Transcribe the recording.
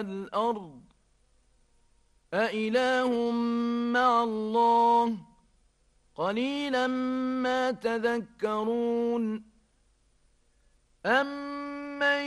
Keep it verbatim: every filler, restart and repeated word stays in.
والأرض أإله مع الله قليلا ما تذكرون أمن